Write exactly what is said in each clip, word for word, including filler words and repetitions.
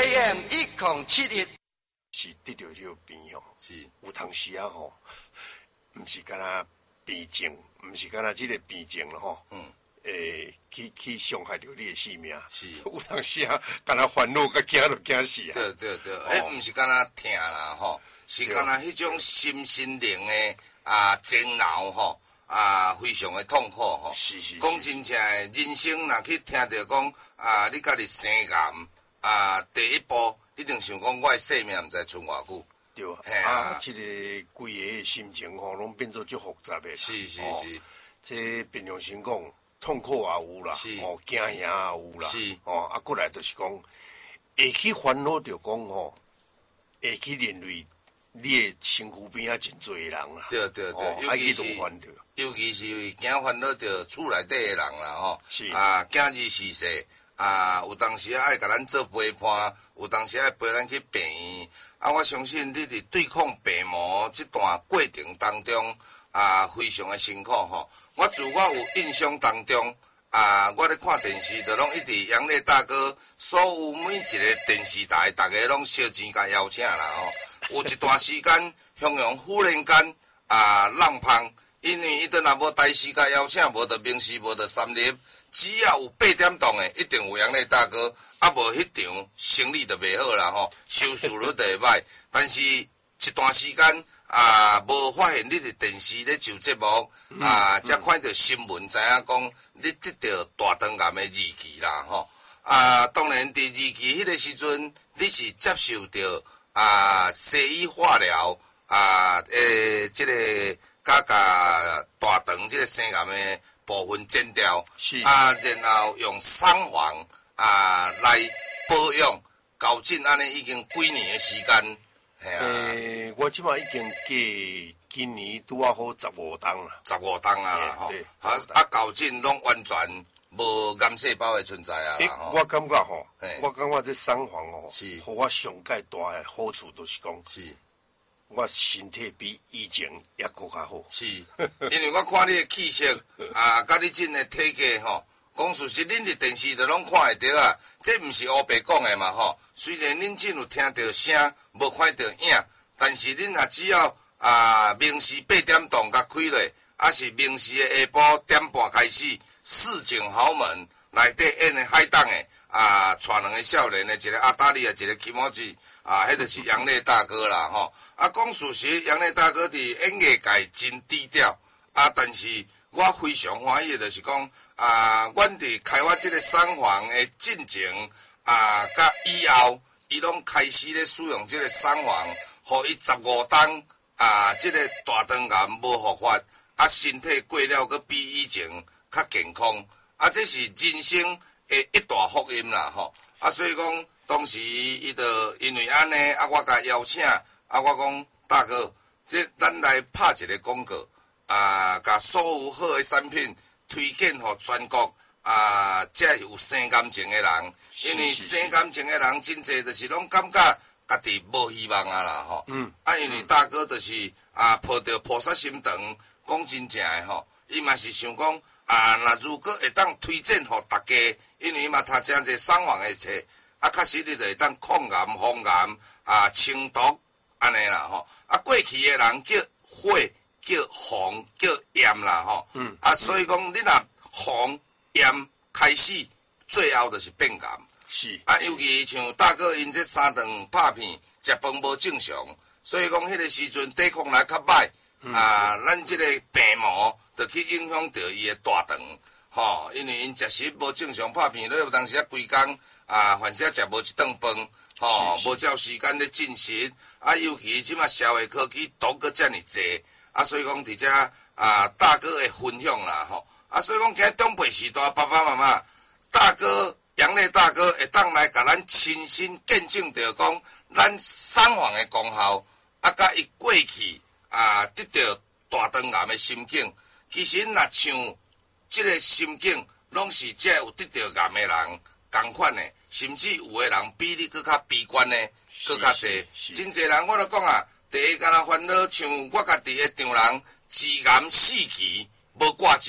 A M 一零七一是得到迄个病吼， 是有当时啊吼，毋是干那病症，毋是干那即个病症咯吼，嗯，诶，去去伤害着你的性命， 是有当时啊，干那烦恼甲惊都惊死啊， 对对对，迄毋、哦、是干那疼啦吼，是干那迄种心心灵的啊煎熬吼。啊，非常的痛苦吼。 是是。 讲真正的人生，若去听到讲啊，你家己生癌啊，第一步一定想讲，我的生命毋知剩偌久。 对啊。啊，即、這个规个心情吼，拢变做足复杂的。 是是哦、 是。 这平常时讲，痛苦也有啦，哦，惊吓也有啦。 是。 哦，啊，过来就是讲，会去烦恼着讲吼，会去连累你的身躯边啊真侪人啦。 对对对， 哦、 尤其是。 尤其是惊烦恼着厝内底的人啦吼， 是啊，今日逝世啊，有当时爱甲咱做陪伴，有当时爱陪咱去病院。啊，我相信你伫对抗病魔这段过程当中啊，非常的辛苦吼。我自我有印象当中啊，我咧看电视，就拢一直杨烈大哥，所有每一个电视台，大家拢烧钱甲邀请啦吼。有一段时间，向阳忽然间啊，浪芳。因为伊都若无大师甲邀请，无得名师，无得三立，只要有八点档的，一定有杨烈大哥。啊，无迄场生意就袂好啦吼，收视率就会歹。但是一段时间啊，无发现你伫电视咧上节目啊，才看到新闻，知影讲你得到大肠癌的二期啦吼。啊，当然伫二期迄个时阵，你是接受着啊西医化疗啊，诶，即、這个。甲甲大肠即个生癌的部分剪掉，啊，然后用桑黄啊来保养，搞进安尼已经几年的时间。 诶、欸，我即摆已经过今年拄啊好十五档啦， 十五档啊吼，啊啊搞进拢完全无癌细胞的存在啊啦吼。我感觉吼，我感觉这桑黄吼，是互我上界大的好处就是讲。是。我身体比以前也搁较好， 是，因为我看你的气色啊，甲你真的体格吼，讲事实，恁伫电视就拢看会到啊，这毋是乌白讲的嘛吼。虽然恁真有听到声，无看到影，但是恁若只要啊，明视八点档甲开落，啊是明视的下晡点半开始，市井豪门内底演的海档的啊，带两个少年的，一个阿达利啊，一个起毛子。啊，迄就是杨烈大哥啦，吼！啊，讲事实，杨烈大哥伫演艺界真低调，啊，但是我非常欢喜的，就是讲，啊，阮伫开发即个桑黄的进程，啊，甲以后，伊拢开始咧使用即个桑黄，互伊十五档，啊，即个大肠癌无复发，啊，身体过了佫比以前较健康，啊，这是人生的一大福音啦，吼！啊，所以讲。当时伊就因为安尼，啊，我甲邀请，啊，我讲大哥，这咱来拍一个广告，啊，甲所有好的产品推荐互全国啊，这有生感情的人，因为生感情的人真侪就是拢感觉家己无希望啊啦吼。嗯。啊，因为大哥就是啊，抱着菩萨心肠，讲真正的吼，伊嘛是想讲啊，若如果会当推荐互大家，因为伊嘛读真侪桑黄的册。啊，确实你就会当抗癌、防癌啊、清毒安尼啦吼。啊，过去的人叫火、叫防、叫炎啦吼。嗯。啊，所以讲你若防炎开始，最后就是变癌。 是。啊， 尤其像大哥因这三顿拍片，食饭无正常，所以讲迄个时阵抵抗力较歹。嗯。啊，咱这个病魔就去影响到伊的大肠，吼，因为因食食无正常拍片，了有当时啊规工。啊，凡是啊食无一顿饭，吼，无照时间咧进食，啊，尤其即马社会科技毒阁遮尔济，啊，所以讲伫遮啊，大哥的分享啦，吼，啊，所以讲今日长辈时代爸爸妈妈，大哥杨烈大哥会当来甲咱亲身见证着讲，咱桑黄的功效，啊，甲伊过去啊得到大肠癌的心境，其实若像即个心境，拢是遮有得到癌的人。同款的，甚至有的人比你搁较悲观的，搁较济。真侪人我都讲啊，第一敢若烦恼，像我家己的丈人，治癌四期无挂钱，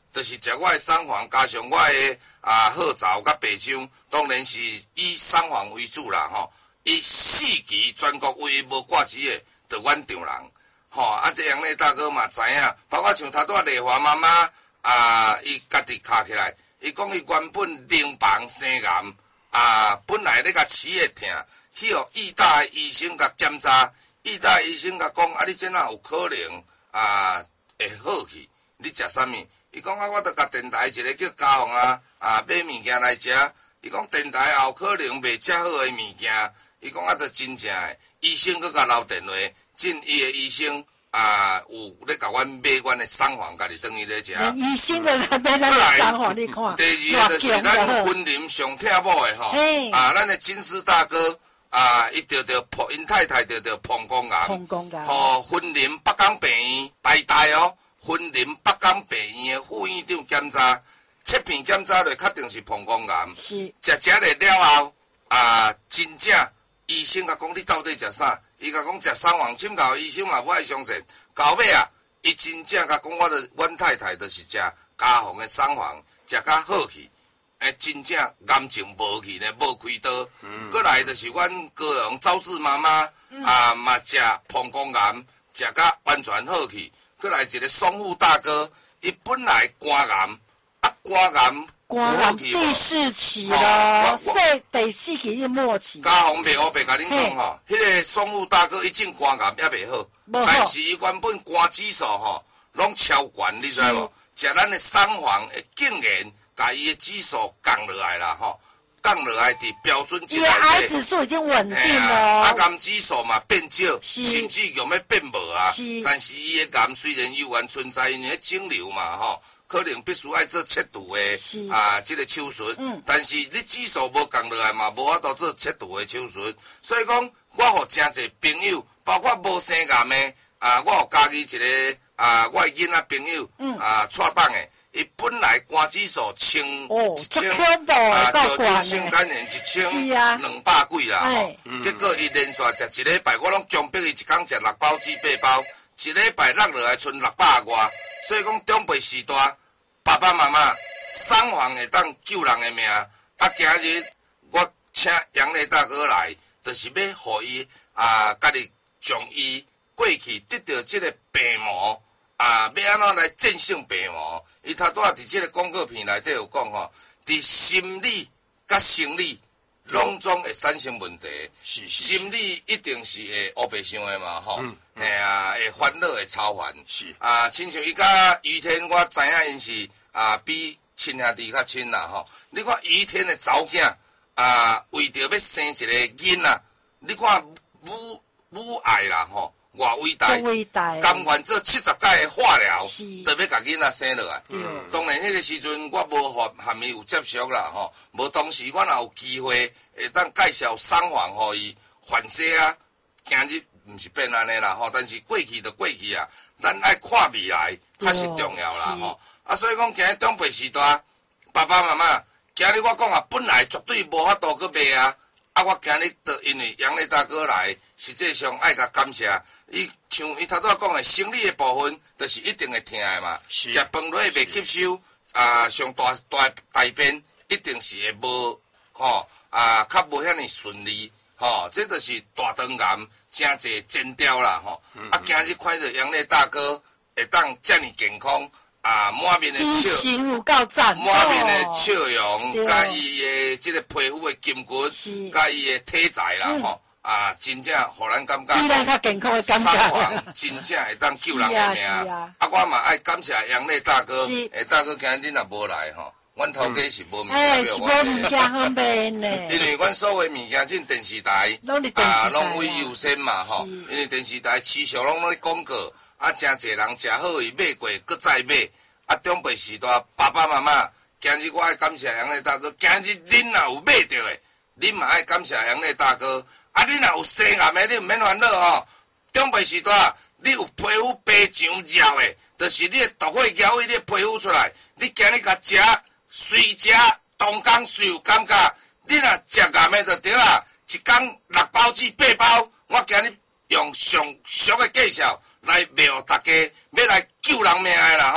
就是食我的送环，加上我的啊号召甲白箱，当然是以送环为主啦吼。伊四期全国唯一无挂机的，就阮丈人。吼、哦，啊，这杨丽大哥嘛知影，包括像头拄仔丽华妈妈啊，伊家己卡起来，伊讲伊原本淋房生癌啊，本来咧甲饲会疼，去互义大的医生甲检查，义大的医生甲讲，啊，你这哪有可能啊会好去？你食啥物？伊讲啊，我著甲电台一个叫家宏啊啊买物件来食，伊讲电台也有可能卖遮好的物件，伊讲啊，著真正的，医生佮甲留电话。进伊的医生啊，有咧甲阮买阮的送环，家己等于咧食。 医生的来买咱的送环，你看。 第二个就是咱婚林上疼某的吼，啊，咱的金丝大哥啊，伊得着破，因太太得着膀胱癌。 膀胱癌。 吼，婚林北港病院台大哦，婚林北港病院的副院长检查，切片检查落确定是膀胱癌。 是。 食食了了后啊，真正医生甲讲你到底食啥？伊甲讲食送环枕头，医生嘛不爱相信。到尾啊，伊真正甲讲，我的阮太太就是食家宏的送环，食甲好去，诶，真正癌症无去呢，无开刀。嗯。过来就是阮高雄赵志妈妈、嗯、啊，嘛食膀胱癌，食甲完全好去。过来一个双富大哥，伊本来肝癌，啊肝癌。 肝癌第四期咯，说第四期是末期。 家宏袂黑白甲恁讲吼，迄个双富大哥一种肝癌也袂好，但是伊原本肝指数吼拢超悬，你知无？食咱的送环会竟然甲伊的指数降落来啦吼，降落来伫标准值内底。伊癌指数已经稳定了。 啊，癌指数嘛变少，甚至用要变无啊。但是伊的癌虽然有缘存在，因为肿瘤嘛吼。可能必须爱做切除的啊，这个手术，嗯、但是你指数无降落来嘛，无法度做切除的手术。所以讲，我互真侪朋友，包括无生癌的啊，我有家己一个啊，我的囡仔朋友、嗯、啊，错档的，伊本来肝指数千、 哦、 一千啊， 就真性感染一千两百几啦吼。嗯、结果伊连续食一礼拜，我拢强迫伊一工食六包至八包，一礼拜落落来剩六百外。所以讲，长辈时代，爸爸妈妈送环会当救人的命。啊，今日我请杨丽大哥来，就是要互伊啊，家己将伊过去得到这个病魔啊，要安怎来战胜病魔？伊头拄仔伫这个广告片内底有讲吼，伫心理甲生理拢总会产生问题。是是心理一定是会黑白想的嘛，吼。嗯嘿啊，会烦恼会超烦。是啊，亲像伊甲于天，我知影因是啊比亲兄弟较亲啦吼。你看于天的查某囝啊，为着要生一个囡仔，你看母母爱啦吼，偌伟大， 伟大， 甘愿做七十届的化疗，都要甲囡仔生落来。嗯、当然，迄个时阵我无和含伊有接触啦吼，无当时我若有机会会当介绍送环互伊，反正啊，今日。毋是变安尼啦吼，但是过去就过去啊，咱爱看未来，较是重要啦吼。啊，所以讲今日长辈时代，爸爸妈妈，今日我讲啊，本来绝对无法度去卖啊。啊，我今日就因为杨丽大哥来，实际上爱甲感谢伊，像伊头拄仔讲的，生理的部分，就是一定会疼的嘛。食饭落会袂吸收，啊，上大大大便一定是会无吼啊，较无遐尼顺利。吼，这就是大肠癌真侪征兆啦吼。嗯嗯啊，今日看到杨丽大哥会当遮尔健康啊，满面的笑， 有够赞， 满面的笑容，甲伊的这个皮肤的筋骨，甲伊的体材啦吼、嗯，啊，真正互咱感觉， 比咱较健康的感觉， 送环真正会当救人的命。啊，啊我嘛爱感谢杨丽大哥，诶，大哥今日恁也无来吼。阮头家是无物件是无物件好卖呢。 因为阮所有物件，即电视台啊，拢为优先嘛吼。因为电视台持续拢咧广告，啊，真侪人食好伊买过，搁再买。啊，长辈时代，爸爸妈妈，今日我爱感谢杨丽大哥。今日恁若有买着的，恁嘛爱感谢杨丽大哥。啊，恁若有生癌的，你毋免烦恼吼。长辈时代，你有皮肤白墙绕的，就是你的毒火咬去你的皮肤出来，你今日甲食。随食同工随有感觉，你若食癌的就对啊，一工六包至八包，我今日用上俗的介绍来卖互大家，要来救人命的啦吼，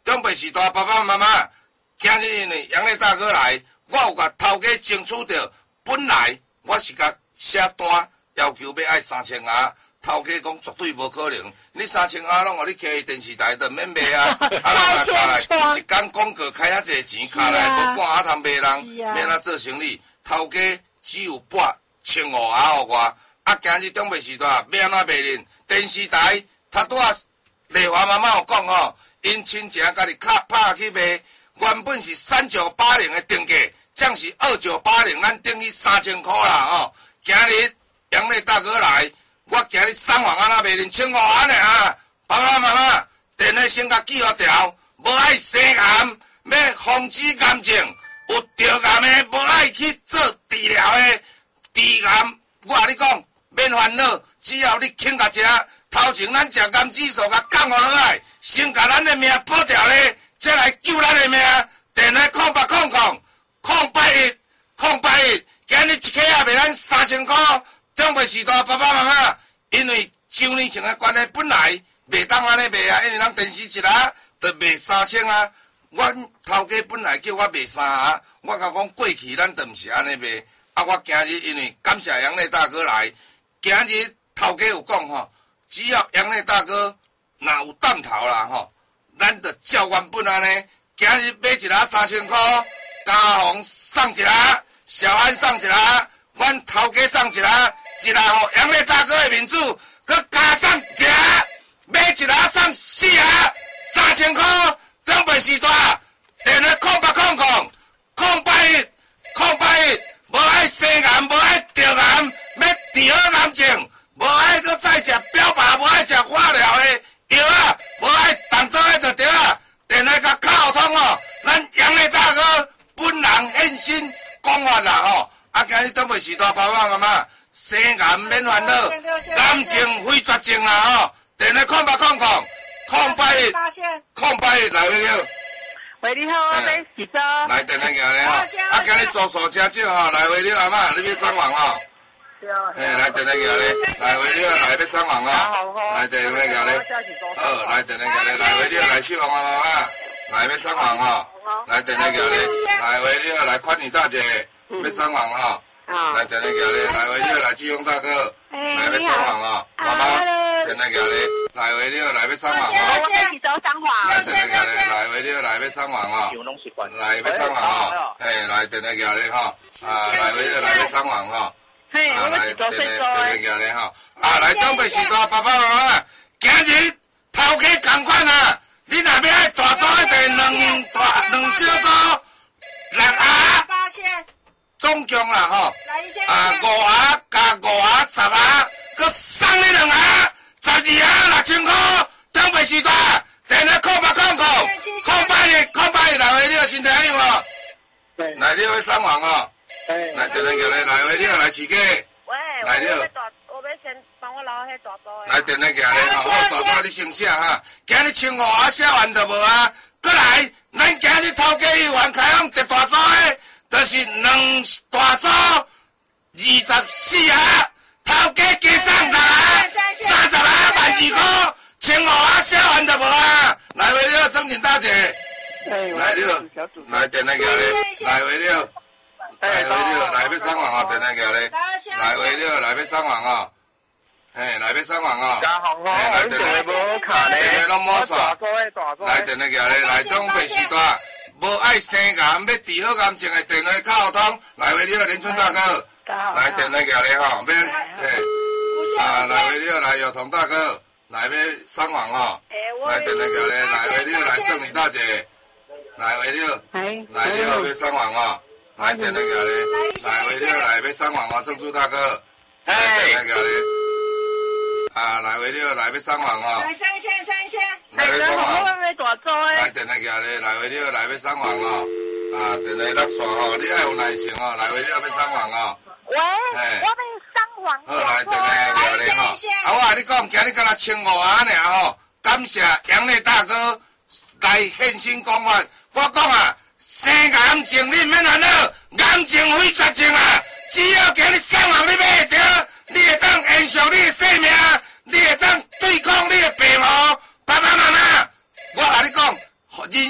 中北时代爸爸妈妈，今日因为杨丽大哥来，我有甲头家争取到，本来我是甲写单要求要爱三千瓦，头家讲绝对无可能，你三千瓦拢互你开电视台，就免卖啊，啊，人来来一工广告开遐济钱，卡来无半阿通卖人，免啊做生意，头家只有八千五瓦互我，啊，今日中北时代要安怎卖呢？电视台他拄啊，丽华妈妈有讲吼。因亲情家己卡拍去卖，原本是三九八零的定价，将是二九八零，咱等于三千块啦吼。今日杨丽大哥来，我今日送完安那卖恁千五万的啊！爸爸妈妈，电话先甲记好条，无爱生癌，要防止癌症，有得癌的无爱去做治疗的，治癌我甲你讲，免烦恼，只要你肯甲食。头前咱食甘指数甲降落来，先甲咱的命保掉咧，再来救咱的命。电话空八空空空八一空八一，今日一克也卖咱三千块。中北时代爸爸妈妈，因为周年庆的关系，本来袂当安尼卖啊，因为咱电视一下就卖三千啊。阮头家本来叫我卖三下，我甲讲过去咱就毋是安尼卖。啊，我今日因为感谢杨丽大哥来，今日头家有讲吼。只要杨丽大哥若有担头啦吼，咱就照原本安尼。今日买一下三千块，嘉宏送一下，小安送一下，阮头家送一下，一下吼杨丽大哥的面子，佮加送一下，买一下送四下，三千块。中北时代电话空八空空空八一空八一，无爱生癌，无爱得癌，要治好癌症。无爱搁再食标靶，无爱食化疗的药啊，无爱动刀的就对啊。电话甲敲通哦，咱杨丽大哥本人现身讲法啦吼。啊，今日中北时代爸爸妈妈，生癌免烦恼，癌症非绝症啦吼。电话空八空空空八一空八一来回了。 喂，你好，我要洗澡。 来电话行咧吼，啊，今日做数车少吼，来回了阿妈，你要送房吼。嘿，来电话叫咧，来回了来要送房哦，来电话叫咧，好，来电话叫咧，来回了来去王妈妈，来要送房哦，来电话叫咧，来回了来宽女大姐要送房哦，来电话叫咧，来回了来志勇大哥来要送房哦，妈妈电话叫咧，来回了来要送房哦， 我要去找送房， 来电话叫咧，来回了来要送房哦，来要送房哦，嘿，来电话叫咧吼，啊，来回了来要送房吼。 嘿，我要去做洗澡的。吼，啊，来东北时代爸爸妈妈，今日头家同款啊！你若要爱大组，一定两大两小组，六下，总共啦吼，啊五下加五下十下，佮送你两下，十二下六千块。东北时代电话空八空空空八一空八一，来回你个身体有无？来，你要送房哦。来，电话叫你来回了来饲鸡。 喂， 来了。 我要先帮我留迄大组的。 来，电话叫你，好，大组你先写哈。今日千五啊，写完就无啊。过来，咱今日头家议员开放特大组的，就是两大组二十四下，头家加送六下，三十下万二块，千五啊写完就无啊。来回了，张景大姐。来了，来电话叫你，来回了。来回了，来要送房哦，电话叫你。来回了，来要送房哦。嘿，来要送房哦。嘿，来电话无卡咧，电话拢无刷。来电话叫你，来东北时代，无爱生癌，要治好癌症的电话敲通。来回了，连春大哥。来电话叫你吼，要嘿。啊，来回了，来有同大哥，来要送房哦。来电话叫你，来回了，来送你大姐。来回了，来了要送房哦。来电话叫你，来回了来要送房哦，郑州大哥。来电话叫你，啊来回了来要送房哦。 来三线三线。 来要送房。 来电话叫你，来回了来要送房哦。啊电话落线哦，你要有耐心哦，来回了要送房哦。 喂，我要送房。 好，来电话叫你吼。啊我甲你讲，今日敢若千五下尔吼，感谢杨丽大哥来现身讲法。我讲啊。生癌症你免烦恼，癌症非绝症啊！只要今日送房你买得到，你会当延续你的生命，你会当对抗你的病魔。爸爸妈妈，我甲你讲，二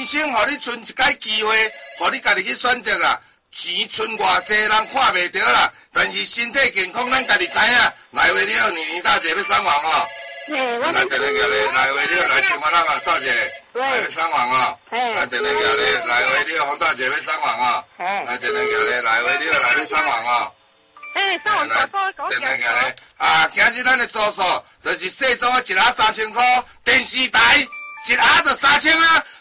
剩一届机会，互你家己去选择啦。钱剩偌济，人看袂着啦。但是身体健康，咱家己知影。来回了，年年大姐要送王哦。 嘿，我来电话叫你来回了，来千万人啊，大姐来要送王哦。来电话叫你来回了，洪大姐要送王哦。来电话叫你来回了，来要送王哦。 哎，送王大哥， 电话叫你啊，今日咱的组数就是细组一盒三千块，电视台一盒就三千啊。